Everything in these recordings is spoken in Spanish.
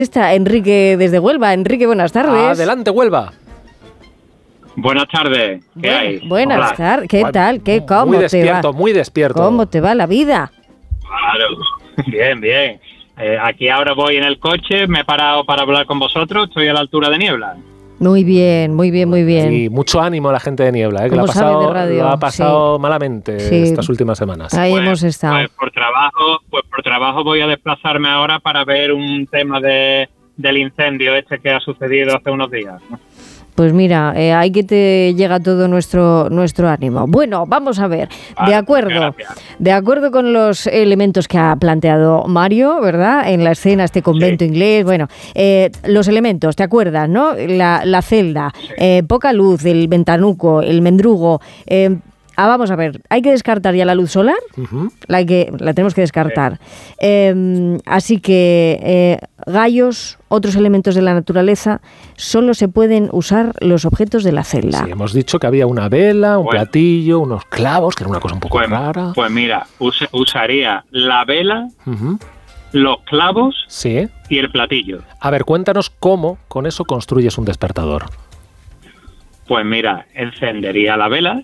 Está Enrique desde Huelva. Enrique, buenas tardes. Adelante, Huelva. Buenas tardes. ¿Qué hay? Buenas tardes. ¿Qué tal? ¿Cómo muy te despierto, va? muy despierto. ¿Cómo te va la vida? Claro. Bien. Aquí ahora voy en el coche, me he parado para hablar con vosotros, estoy a la altura de Niebla. Muy bien. Y mucho ánimo a la gente de Niebla, que Como sabe de radio, lo ha pasado sí. malamente estas últimas semanas. Ahí hemos estado. Pues por trabajo voy a desplazarme ahora para ver un tema del incendio que ha sucedido hace unos días, ¿no? Pues mira, ahí que te llega todo nuestro ánimo. Bueno, vamos a ver. Vale, de acuerdo con los elementos que ha planteado Mario, ¿verdad? En la escena, este convento inglés. Bueno, los elementos, ¿te acuerdas, no? La celda, poca luz, el ventanuco, el mendrugo. Vamos a ver, ¿hay que descartar ya la luz solar? Uh-huh. La tenemos que descartar. Así que gallos, otros elementos de la naturaleza, solo se pueden usar los objetos de la celda. Sí, hemos dicho que había una vela, un platillo, unos clavos, que era una cosa un poco rara. Pues mira, usaría la vela, uh-huh, los clavos, sí, y el platillo. A ver, cuéntanos cómo con eso construyes un despertador. Pues mira, encendería la vela.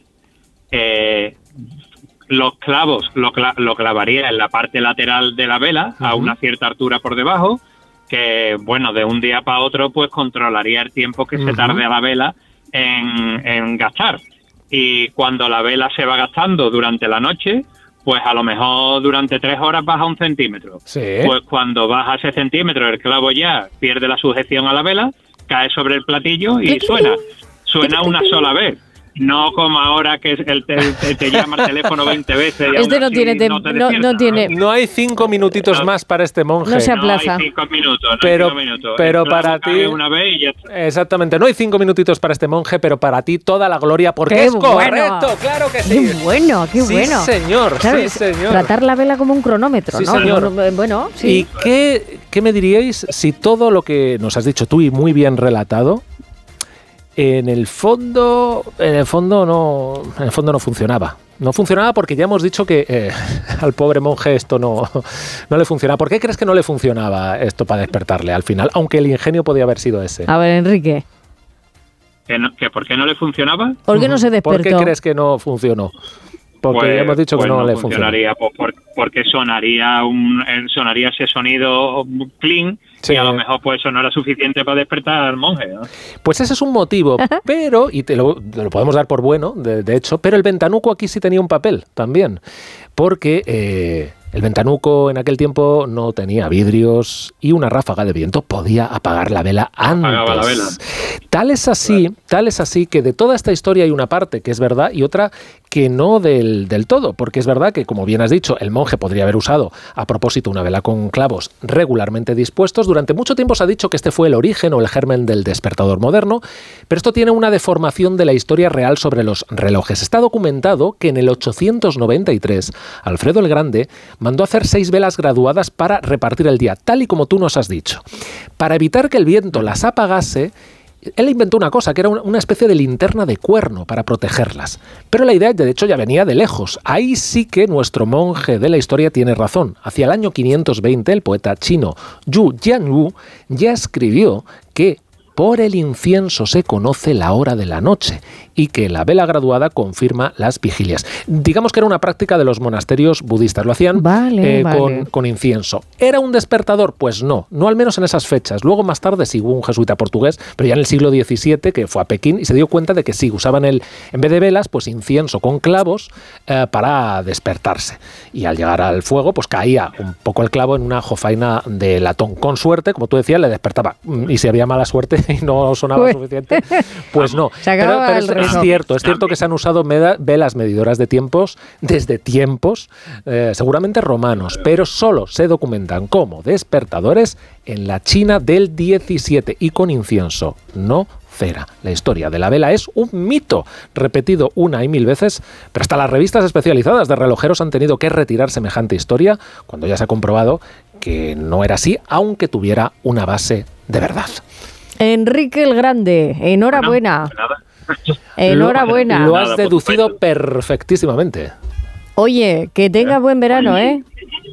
Los clavos lo clavaría en la parte lateral de la vela, uh-huh, a una cierta altura por debajo, que bueno, de un día para otro pues controlaría el tiempo que se tarde a la vela en gastar. Y cuando la vela se va gastando durante la noche, pues a lo mejor durante 3 horas baja 1 centímetro. Sí. Pues cuando baja ese centímetro, el clavo ya pierde la sujeción a la vela, cae sobre el platillo y suena una sola vez. No como ahora que te llama el teléfono 20 veces. Y este no tiene, No hay 5 minutitos más para este monje. No se aplaza. No hay 5 minutos. Pero para ti... Una vez y ya está. Exactamente, no hay 5 minutitos para este monje, pero para ti toda la gloria, porque ¡Qué es bueno! correcto, claro que sí. ¡Qué bueno! Sí, señor, ¿sabes? sí, señor. Tratar la vela como un cronómetro, sí, ¿no? Señor. Bueno, sí. ¿Y qué me diríais si todo lo que nos has dicho tú y muy bien relatado, en el fondo no funcionaba? No funcionaba porque ya hemos dicho que al pobre monje esto no le funcionaba. ¿Por qué crees que no le funcionaba esto para despertarle al final? Aunque el ingenio podía haber sido ese. A ver, Enrique. ¿Que por qué no le funcionaba? ¿Por qué no se despertó? ¿Por qué crees que no funcionó? Porque ya hemos dicho que no le funcionaría. Porque sonaría ese sonido clean, sí, y a lo mejor pues eso no era suficiente para despertar al monje, ¿no? Pues ese es un motivo, pero, y te lo podemos dar por bueno, de hecho, pero el ventanuco aquí sí tenía un papel también, porque el ventanuco en aquel tiempo no tenía vidrios y una ráfaga de viento podía apagar la vela antes. Apagaba la vela. Tal es así que de toda esta historia hay una parte que es verdad y otra que no del todo, porque es verdad que, como bien has dicho, el monje podría haber usado a propósito una vela con clavos regularmente dispuestos. Durante mucho tiempo se ha dicho que este fue el origen o el germen del despertador moderno, pero esto tiene una deformación de la historia real sobre los relojes. Está documentado que en el 893 Alfredo el Grande mandó hacer 6 velas graduadas para repartir el día, tal y como tú nos has dicho. Para evitar que el viento las apagase, él inventó una cosa, que era una especie de linterna de cuerno para protegerlas. Pero la idea, de hecho, ya venía de lejos. Ahí sí que nuestro monje de la historia tiene razón. Hacia el año 520, el poeta chino Yu Jianwu ya escribió que por el incienso se conoce la hora de la noche y que la vela graduada confirma las vigilias. Digamos que era una práctica de los monasterios budistas. Lo hacían con incienso. ¿Era un despertador? Pues no al menos en esas fechas. Luego más tarde sí hubo un jesuita portugués, pero ya en el siglo XVII, que fue a Pekín y se dio cuenta de que sí, usaban en vez de velas, pues incienso con clavos para despertarse. Y al llegar al fuego, pues caía un poco el clavo en una jofaina de latón. Con suerte, como tú decías, le despertaba. Y si había mala suerte y no sonaba suficiente, pues no. Pero es cierto que se han usado velas medidoras de tiempos desde tiempos seguramente romanos, pero solo se documentan como despertadores en la China del 17 y con incienso, no cera. La historia de la vela es un mito repetido una y mil veces, pero hasta las revistas especializadas de relojeros han tenido que retirar semejante historia cuando ya se ha comprobado que no era así, aunque tuviera una base de verdad. Enrique el Grande, enhorabuena. Enhorabuena. Lo has deducido perfectísimamente. Oye, que tenga buen verano, ¿eh?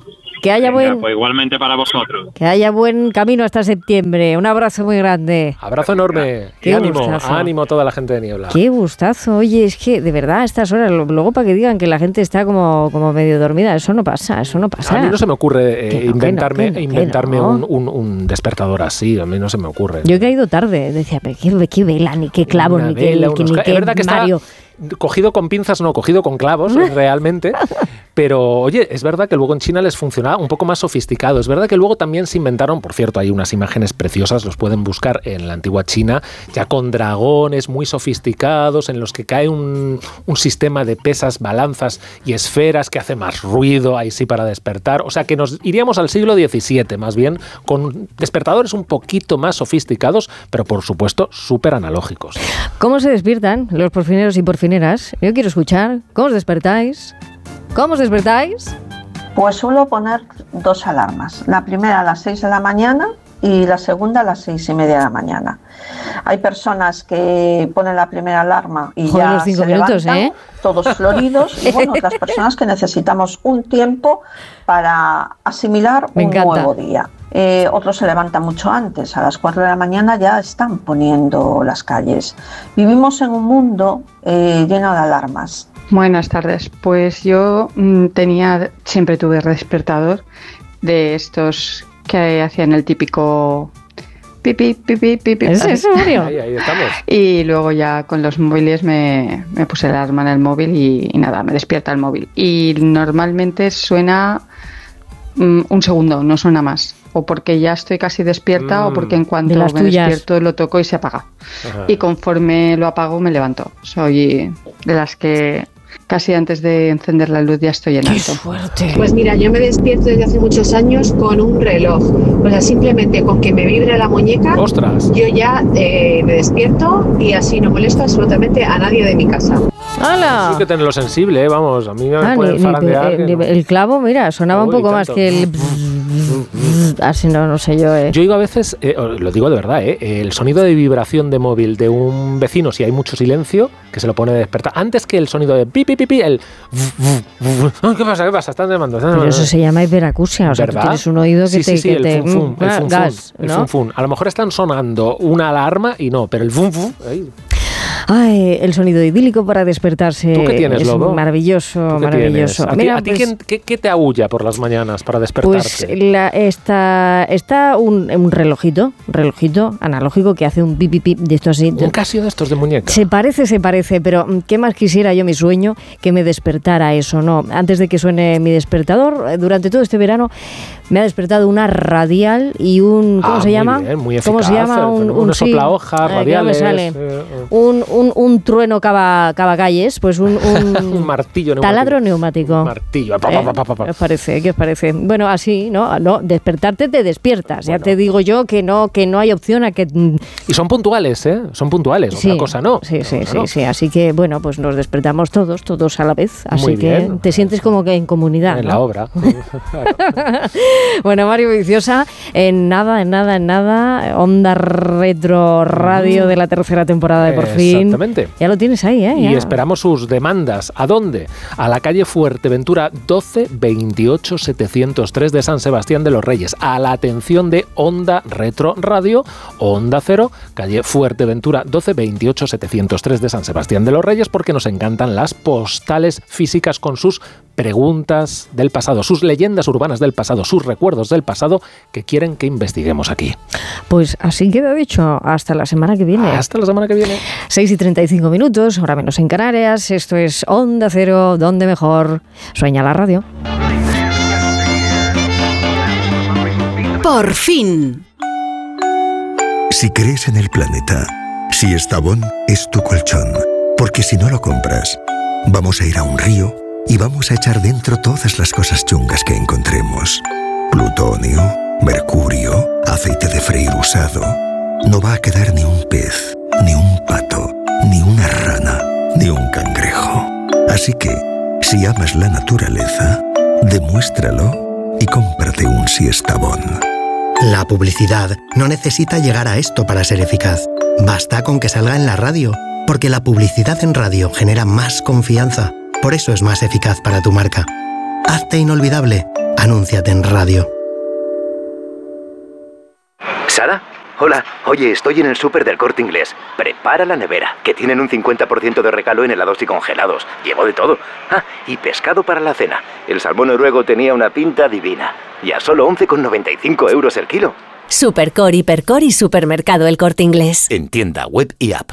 Que haya Pues igualmente para vosotros. Que haya buen camino hasta septiembre. Un abrazo muy grande. Abrazo enorme. Qué y ánimo, gustazo. ánimo a toda la gente de Niebla. Qué gustazo. Oye, es que de verdad a estas horas, luego para que digan que la gente está como medio dormida, eso no pasa. A mí no se me ocurre inventarme no. un despertador así, a mí no se me ocurre. Yo he caído tarde, decía, pero qué vela, ni qué clavo, ni qué es verdad que Mario. Cogido con pinzas, no, cogido con clavos, realmente. Pero, oye, es verdad que luego en China les funcionaba un poco más sofisticado. Es verdad que luego también se inventaron, por cierto, hay unas imágenes preciosas, los pueden buscar en la antigua China, ya con dragones muy sofisticados, en los que cae un sistema de pesas, balanzas y esferas que hace más ruido, ahí sí, para despertar. O sea, que nos iríamos al siglo XVII, más bien, con despertadores un poquito más sofisticados, pero por supuesto, súper analógicos. ¿Cómo se despiertan los porfineros y porfineras? Yo quiero escuchar. ¿Cómo os despertáis? ¿Cómo os despertáis? Pues suelo poner 2 alarmas. La primera a las 6 de la mañana y la segunda a las 6:30 de la mañana. Hay personas que ponen la primera alarma y Joder, ya los 5 se minutos, levantan, todos floridos. Y bueno, otras personas que necesitamos un tiempo para asimilar un nuevo día. Otros se levantan mucho antes, a las 4 de la mañana ya están poniendo las calles. Vivimos en un mundo lleno de alarmas. Buenas tardes, pues yo siempre tuve despertador de estos que hacían el típico pipi, pipi, pipi. ¿Es eso, Mario? Ahí estamos. Y luego ya con los móviles me puse la alarma en el móvil y nada, me despierta el móvil. Y normalmente suena un segundo, no suena más. O porque ya estoy casi despierta o porque en cuanto me despierto lo toco y se apaga. Ajá. Y conforme lo apago me levanto. Soy de las que casi antes de encender la luz ya estoy en alto. ¡Qué fuerte! Pues mira, yo me despierto desde hace muchos años con un reloj. O sea, simplemente con que me vibre la muñeca, ¡ostras! Yo ya me despierto y así no molesto absolutamente a nadie de mi casa. ¡Hala! Sí que tenerlo sensible, vamos, a mí me pueden farandear. El clavo, mira, sonaba un poco más que el... Así no sé yo. Yo digo a veces, lo digo de verdad, el sonido de vibración de móvil de un vecino, si hay mucho silencio, que se lo pone a despertar, antes que el sonido de pi, pi, pi, pi, el... ¿Qué pasa? Están llamando. Pero eso se llama hiperacusia, o sea, tú tienes un oído que sí, te... el fun, gas, el ¿no? fun. A lo mejor están sonando una alarma y no, pero el fun. Ay, el sonido idílico para despertarse. ¿Tú qué tienes, es Lobo? Maravilloso, maravilloso. ¿A ti qué te aúlla por las mañanas para despertarte? Pues está un relojito analógico que hace un pip, pip, pip de estos así. Un Casio de estos de muñeca. Se parece, pero ¿qué más quisiera yo mi sueño que me despertara eso? No, antes de que suene mi despertador, durante todo este verano me ha despertado una radial y un... ¿Cómo se llama? Bien, muy eficaz. ¿Cómo se llama? Un soplahojas, radiales. Un trueno cavacalles, pues un martillo neumático. Taladro neumático. Un martillo. ¿Qué os parece? Bueno, así, no, despertarte te despiertas. Bueno. Ya te digo yo que no hay opción a que... Y son puntuales, Son puntuales, sí, otra cosa no. Sí. Así que, bueno, pues nos despertamos todos a la vez. Así muy que bien. Te sientes como que en comunidad, en ¿no? la obra. Bueno, Mario Viciosa, en nada, Onda Retro Radio de la tercera temporada de Por Fin. Exactamente. Ya lo tienes ahí, ¿eh? Y esperamos sus demandas. ¿A dónde? A la calle Fuerteventura 12 28 703 de San Sebastián de los Reyes. A la atención de Onda Retro Radio, Onda Cero, calle Fuerteventura 12 28 703 de San Sebastián de los Reyes, porque nos encantan las postales físicas con sus preguntas del pasado, sus leyendas urbanas del pasado, sus recuerdos del pasado que quieren que investiguemos aquí. Pues así queda dicho. Hasta la semana que viene. Hasta la semana que viene. 6:35, ahora menos en Canarias. Esto es Onda Cero, donde mejor sueña la radio. Por fin. Si crees en el planeta, si Estavón es tu colchón, porque si no lo compras, vamos a ir a un río y vamos a echar dentro todas las cosas chungas que encontremos. Plutonio, mercurio, aceite de freír usado. No va a quedar ni un pez, ni un pato, ni una rana, ni un cangrejo. Así que, si amas la naturaleza, demuéstralo y cómprate un Siestabón. La publicidad no necesita llegar a esto para ser eficaz. Basta con que salga en la radio, porque la publicidad en radio genera más confianza. Por eso es más eficaz para tu marca. Hazte inolvidable. Anúnciate en radio. ¿Sara? Hola. Oye, estoy en el súper del Corte Inglés. Prepara la nevera, que tienen un 50% de regalo en helados y congelados. Llevo de todo. Y pescado para la cena. El salmón noruego tenía una pinta divina. Y a solo 11,95 € el kilo. Supercor, Hipercor y Supermercado El Corte Inglés. En tienda, web y app.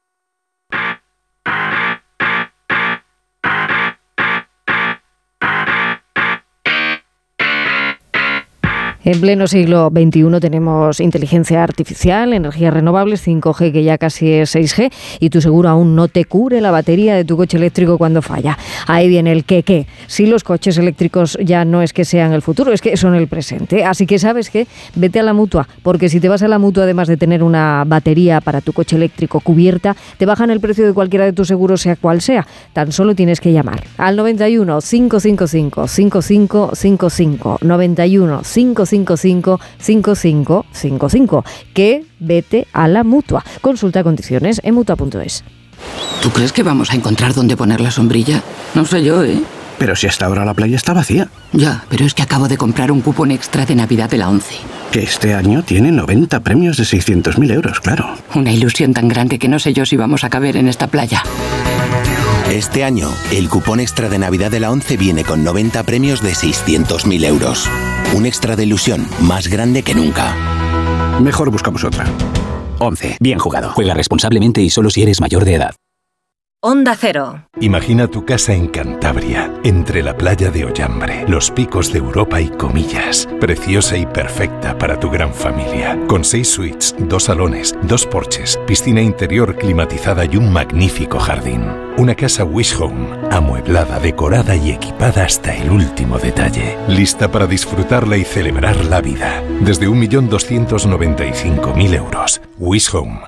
En pleno siglo XXI tenemos inteligencia artificial, energías renovables, 5G que ya casi es 6G y tu seguro aún no te cubre la batería de tu coche eléctrico cuando falla. Ahí viene el qué. Si los coches eléctricos ya no es que sean el futuro, es que son el presente. Así que ¿sabes qué? Vete a la Mutua, porque si te vas a la Mutua, además de tener una batería para tu coche eléctrico cubierta, te bajan el precio de cualquiera de tus seguros, sea cual sea. Tan solo tienes que llamar al 91 555 5555 91 555 5555, que vete a la Mutua. Consulta condiciones en Mutua.es. ¿Tú crees que vamos a encontrar dónde poner la sombrilla? No sé yo, ¿eh? Pero si hasta ahora la playa está vacía. Ya, pero es que acabo de comprar un cupón extra de Navidad de la ONCE. Que este año tiene 90 premios de 600.000 euros, claro. Una ilusión tan grande que no sé yo si vamos a caber en esta playa. Este año, el cupón extra de Navidad de la ONCE viene con 90 premios de 600.000 euros. Un extra de ilusión más grande que nunca. Mejor buscamos otra. ONCE. Bien jugado. Juega responsablemente y solo si eres mayor de edad. Onda Cero. Imagina tu casa en Cantabria, entre la playa de Ollambre, los picos de Europa y Comillas. Preciosa y perfecta para tu gran familia. Con 6 suites, 2 salones, 2 porches, piscina interior climatizada y un magnífico jardín. Una casa Wish Home, amueblada, decorada y equipada hasta el último detalle. Lista para disfrutarla y celebrar la vida. Desde 1.295.000 euros. Wish Home,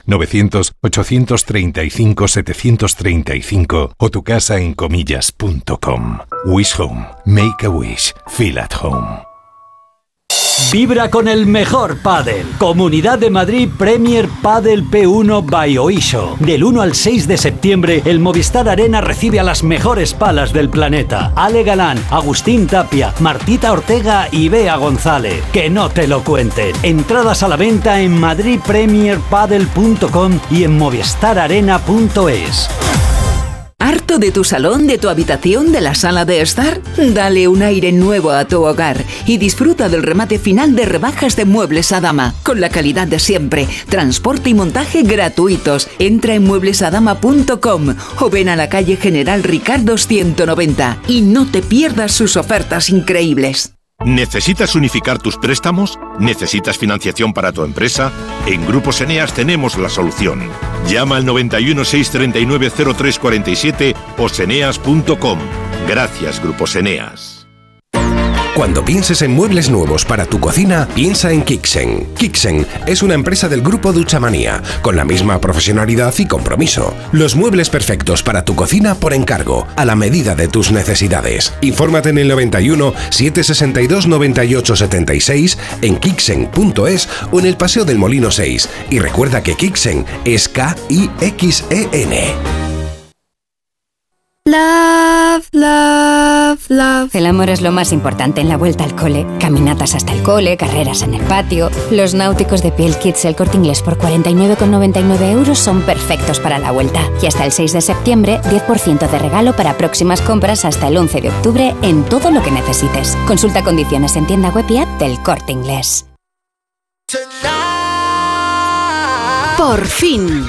900-835-735 o tu casa en comillas.com. Wish Home. Make a wish. Feel at home. Vibra con el mejor pádel. Comunidad de Madrid Premier Padel P1 by Oisho. Del 1 al 6 de septiembre, el Movistar Arena recibe a las mejores palas del planeta. Ale Galán, Agustín Tapia, Martita Ortega y Bea González. Que no te lo cuenten. Entradas a la venta en madridpremierpadel.com y en movistararena.es. ¿Harto de tu salón, de tu habitación, de la sala de estar? Dale un aire nuevo a tu hogar y disfruta del remate final de rebajas de Muebles a Dama, con la calidad de siempre, transporte y montaje gratuitos. Entra en mueblesadama.com o ven a la calle General Ricardo 190 y no te pierdas sus ofertas increíbles. ¿Necesitas unificar tus préstamos? ¿Necesitas financiación para tu empresa? En Grupos Eneas tenemos la solución. Llama al 91 639 0347 o seneas.com. Gracias, Grupos Eneas. Cuando pienses en muebles nuevos para tu cocina, piensa en Kixen. Kixen es una empresa del grupo Duchamanía, con la misma profesionalidad y compromiso. Los muebles perfectos para tu cocina por encargo, a la medida de tus necesidades. Infórmate en el 91 762 98 76, en kixen.es o en el Paseo del Molino 6. Y recuerda que Kixen es K-I-X-E-N. Love, love, love. El amor es lo más importante en la vuelta al cole. Caminatas hasta el cole, carreras en el patio. Los náuticos de Piel Kids El Corte Inglés por 49,99 euros son perfectos para la vuelta. Y hasta el 6 de septiembre, 10% de regalo para próximas compras hasta el 11 de octubre en todo lo que necesites. Consulta condiciones en tienda web y app del Corte Inglés. Por fin.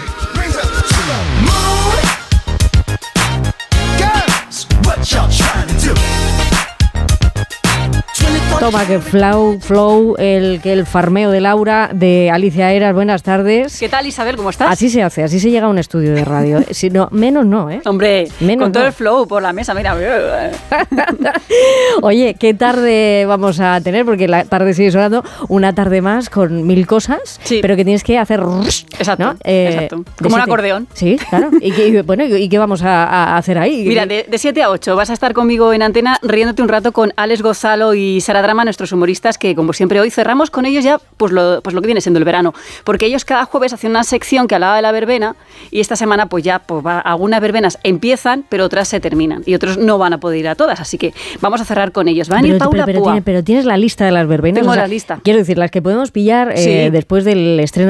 Toma que flow, el farmeo de Laura, de Alicia Eras. Buenas tardes. ¿Qué tal, Isabel? ¿Cómo estás? Así se hace, así se llega a un estudio de radio. Si no, menos no, ¿eh? Hombre, menos con todo no. el flow por la mesa, mira. Oye, ¿qué tarde vamos a tener? Porque la tarde sigue sonando, una tarde más con mil cosas, sí, pero que tienes que hacer... Exacto, ¿no? exacto. Como un acordeón. Sí, claro. ¿Y qué vamos a hacer ahí? Mira, de 7 a 8 vas a estar conmigo en antena riéndote un rato con Alex Gonzalo y Sara Drama, programa, nuestros humoristas, que como siempre hoy cerramos con ellos ya pues lo que viene siendo el verano, porque ellos cada jueves hacen una sección que hablaba de la verbena y esta semana pues ya algunas verbenas empiezan, pero otras se terminan y otros no van a poder ir a todas, así que vamos a cerrar con ellos. Van a ir Paula Púa. Pero tienes la lista de las verbenas. Tengo la lista. Quiero decir, las que podemos pillar después del estreno